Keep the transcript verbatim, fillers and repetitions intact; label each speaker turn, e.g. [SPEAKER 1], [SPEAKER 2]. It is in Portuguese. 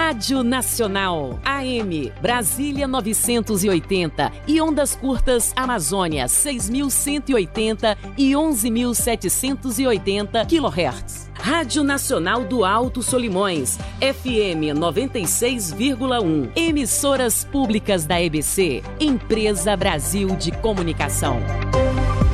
[SPEAKER 1] Rádio Nacional, A M, Brasília novecentos e oitenta e ondas curtas Amazônia seis mil cento e oitenta e onze mil setecentos e oitenta quilohertz. Rádio Nacional do Alto Solimões, F M noventa e seis vírgula um. Emissoras públicas da E B C, Empresa Brasil de Comunicação.